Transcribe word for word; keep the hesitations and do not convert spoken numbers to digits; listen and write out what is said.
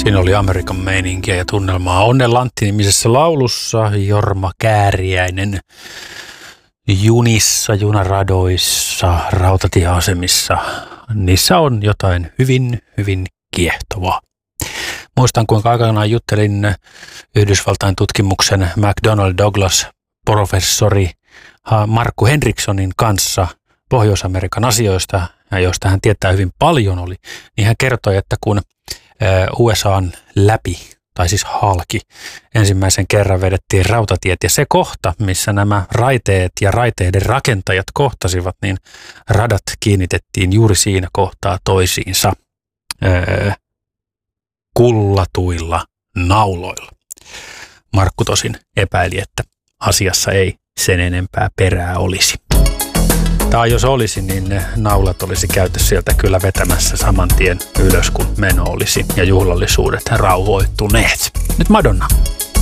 Siinä oli Amerikan meininkiä ja tunnelmaa Onne Lantti-nimisessä laulussa. Jorma Kääriäinen junissa, junaradoissa, rautatieasemissa. Niissä on jotain hyvin, hyvin kiehtovaa. Muistan, kuinka aikanaan juttelin Yhdysvaltain tutkimuksen McDonnell Douglas professori Markku Henrikssonin kanssa Pohjois-Amerikan asioista, ja joista hän tietää hyvin paljon oli, niin hän kertoi, että kun U S A:n läpi, tai siis halki, ensimmäisen kerran vedettiin rautatiet, ja se kohta, missä nämä raiteet ja raiteiden rakentajat kohtasivat, niin radat kiinnitettiin juuri siinä kohtaa toisiinsa öö, kullatuilla nauloilla. Markku tosin epäili, että asiassa ei sen enempää perää olisi. Tai jos olisi, niin ne naulat olisi käyty sieltä kyllä vetämässä saman tien ylös, kun meno olisi ja juhlallisuudet rauhoittuneet. Nyt Madonna.